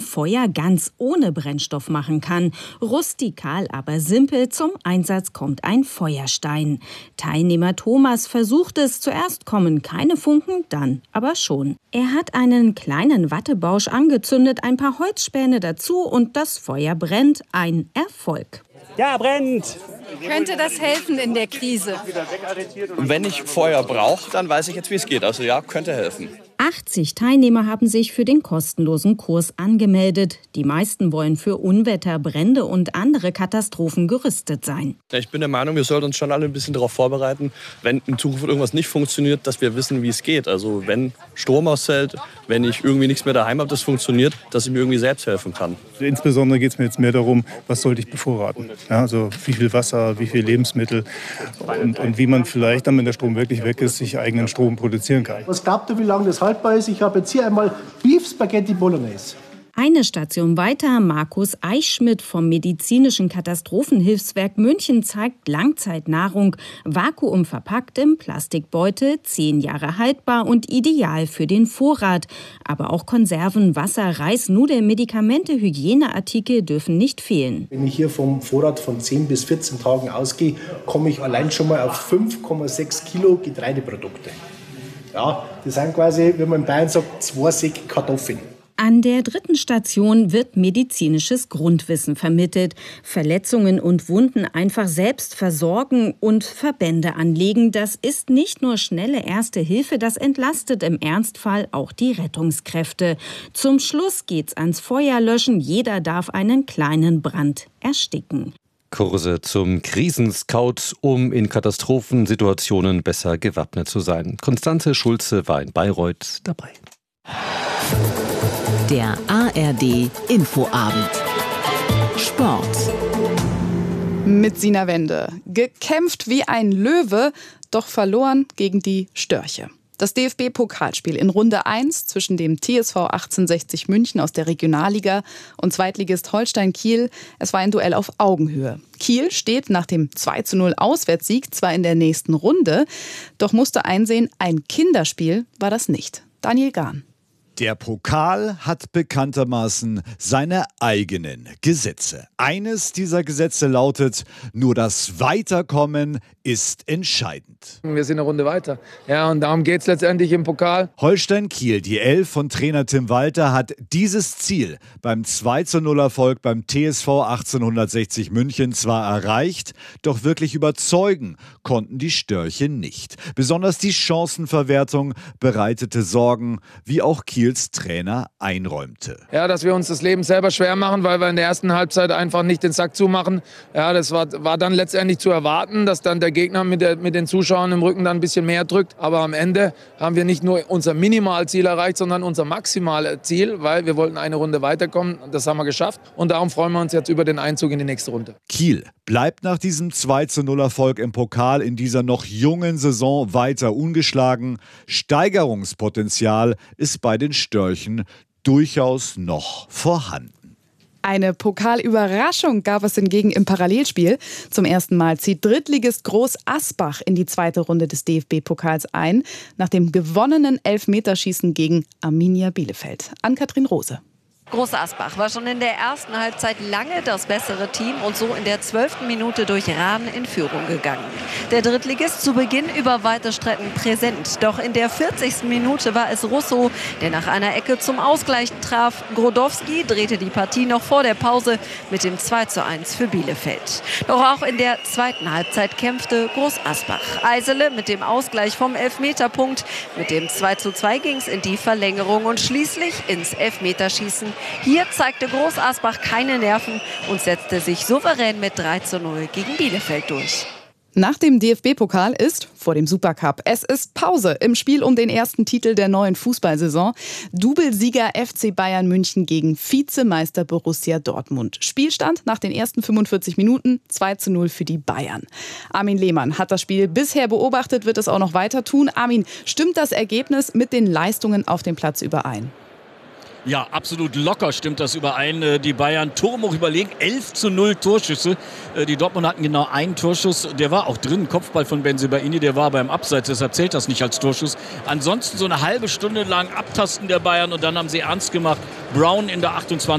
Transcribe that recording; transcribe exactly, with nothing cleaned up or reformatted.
Feuer ganz ohne Brennstoff machen kann. Rustikal, aber simpel, zum Einsatz kommt ein Feuerstein. Teilnehmer Thomas versucht es. Zuerst kommen keine Funken, dann aber schon. Er hat einen kleinen Wattebausch angezündet, ein paar Holzspäne dazu und das Feuer brennt. Ein Erfolg. Ja, brennt! Könnte das helfen in der Krise? Wenn ich Feuer brauche, dann weiß ich jetzt, wie es geht. Also ja, könnte helfen. achtzig Teilnehmer haben sich für den kostenlosen Kurs angemeldet. Die meisten wollen für Unwetter, Brände und andere Katastrophen gerüstet sein. Ich bin der Meinung, wir sollten uns schon alle ein bisschen darauf vorbereiten, wenn in Zukunft irgendwas nicht funktioniert, dass wir wissen, wie es geht. Also wenn Strom ausfällt, wenn ich irgendwie nichts mehr daheim habe, das funktioniert, dass ich mir irgendwie selbst helfen kann. Insbesondere geht es mir jetzt mehr darum, was sollte ich bevorraten. Ja, also wie viel Wasser, wie viel Lebensmittel und, und wie man vielleicht dann, wenn der Strom wirklich weg ist, sich eigenen Strom produzieren kann. Was glaubt ihr, wie lange das haltbar ist? Ich habe jetzt hier einmal Beef Spaghetti Bolognese. Eine Station weiter, Markus Eichschmidt vom Medizinischen Katastrophenhilfswerk München zeigt Langzeitnahrung, vakuumverpackt im Plastikbeutel, zehn Jahre haltbar und ideal für den Vorrat. Aber auch Konserven, Wasser, Reis, Nudeln, Medikamente, Hygieneartikel dürfen nicht fehlen. Wenn ich hier vom Vorrat von zehn bis vierzehn Tagen ausgehe, komme ich allein schon mal auf fünf Komma sechs Kilo Getreideprodukte. Ja, das sind quasi, wie man in Bayern sagt, zwei Säcke Kartoffeln. An der dritten Station wird medizinisches Grundwissen vermittelt. Verletzungen und Wunden einfach selbst versorgen und Verbände anlegen. Das ist nicht nur schnelle Erste Hilfe, das entlastet im Ernstfall auch die Rettungskräfte. Zum Schluss geht's ans Feuerlöschen. Jeder darf einen kleinen Brand ersticken. Kurse zum Krisenscout, um in Katastrophensituationen besser gewappnet zu sein. Konstanze Schulze war in Bayreuth dabei. Der A R D Infoabend. Sport. Mit Sina Wende. Gekämpft wie ein Löwe, doch verloren gegen die Störche. Das D F B-Pokalspiel in Runde eins zwischen dem T S V achtzehnhundertsechzig München aus der Regionalliga und Zweitligist Holstein Kiel. Es war ein Duell auf Augenhöhe. Kiel steht nach dem zwei zu null Auswärtssieg zwar in der nächsten Runde, doch musste einsehen, ein Kinderspiel war das nicht. Daniel Gahn. Der Pokal hat bekanntermaßen seine eigenen Gesetze. Eines dieser Gesetze lautet, nur das Weiterkommen ist entscheidend. Wir sind eine Runde weiter. Ja, und darum geht es letztendlich im Pokal. Holstein Kiel, die Elf von Trainer Tim Walter, hat dieses Ziel beim zwei zu null Erfolg beim T S V achtzehnhundertsechzig München zwar erreicht, doch wirklich überzeugen konnten die Störche nicht. Besonders die Chancenverwertung bereitete Sorgen, wie auch Kiels Trainer einräumte. Ja, dass wir uns das Leben selber schwer machen, weil wir in der ersten Halbzeit einfach nicht den Sack zumachen. Ja, das war, war dann letztendlich zu erwarten, dass dann der Gegner mit, der, mit den Zuschauern im Rücken dann ein bisschen mehr drückt. Aber am Ende haben wir nicht nur unser Minimalziel erreicht, sondern unser Maximalziel, weil wir wollten eine Runde weiterkommen. Das haben wir geschafft und darum freuen wir uns jetzt über den Einzug in die nächste Runde. Kiel bleibt nach diesem zwei zu null Erfolg im Pokal in dieser noch jungen Saison weiter ungeschlagen. Steigerungspotenzial ist bei den Störchen durchaus noch vorhanden. Eine Pokalüberraschung gab es hingegen im Parallelspiel. Zum ersten Mal zieht Drittligist Groß Asbach in die zweite Runde des D F B-Pokals ein, nach dem gewonnenen Elfmeterschießen gegen Arminia Bielefeld. Ann-Kathrin Rose. Groß Asbach war schon in der ersten Halbzeit lange das bessere Team und so in der zwölften Minute durch Rahn in Führung gegangen. Der Drittligist zu Beginn über weite Strecken präsent. Doch in der vierzigsten Minute war es Russo, der nach einer Ecke zum Ausgleich traf. Grodowski drehte die Partie noch vor der Pause mit dem zwei zu eins für Bielefeld. Doch auch in der zweiten Halbzeit kämpfte Groß Asbach. Eisele mit dem Ausgleich vom Elfmeterpunkt. Mit dem zwei zu zwei ging es in die Verlängerung und schließlich ins Elfmeterschießen. Hier zeigte Groß Asbach keine Nerven und setzte sich souverän mit drei zu null gegen Bielefeld durch. Nach dem D F B-Pokal ist vor dem Supercup. Es ist Pause im Spiel um den ersten Titel der neuen Fußballsaison. Doublesieger F C Bayern München gegen Vizemeister Borussia Dortmund. Spielstand nach den ersten fünfundvierzig Minuten zwei zu null für die Bayern. Armin Lehmann hat das Spiel bisher beobachtet, wird es auch noch weiter tun. Armin, stimmt das Ergebnis mit den Leistungen auf dem Platz überein? Ja, absolut locker stimmt das überein. Die Bayern turmhoch überlegen, elf zu null Torschüsse. Die Dortmund hatten genau einen Torschuss, der war auch drin, Kopfball von Bensebaini, der war beim Abseits, deshalb zählt das nicht als Torschuss. Ansonsten so eine halbe Stunde lang Abtasten der Bayern und dann haben sie ernst gemacht. Brown in der achtundzwanzigsten